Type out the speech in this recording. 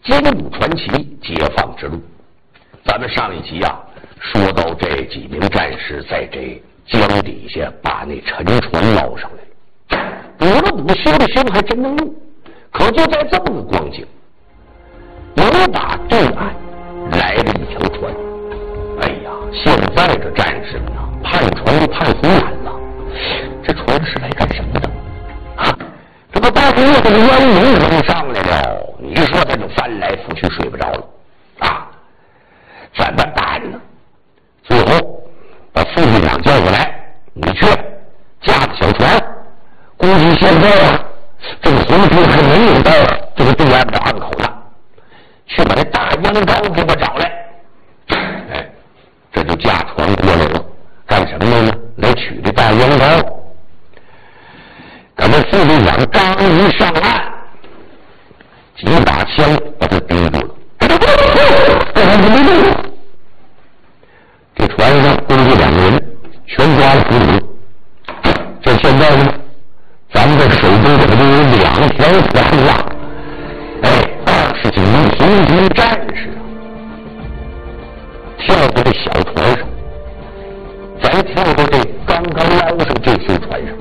金谷传奇解放之路。咱们上一集啊，说到这几名战士在这江底下把那沉船捞上来，补了补修了修，还真能用。可就在这么个光景，有打对岸来了一条船。哎呀，现在这战士们啊，盼船都盼死眼了。这船是来干什么的？这个大哥这个冤龙都上来了，你说他就翻来覆去睡不着了啊！怎么办呢？最后把副队长叫过来，你去驾着小船，估计现在啊，这个洪福还没有到这个对岸的岸口呢，去把那大秧高给我找来。哎，这就驾船过来了，干什么来呢？来取这大秧高。咱们副队长刚一上岸，几把枪把他盯住了。这船上共计2个人，全抓了俘虏。这现在呢，咱们这手中可就有2条船了。哎，20几名红军战士啊，跳过这小船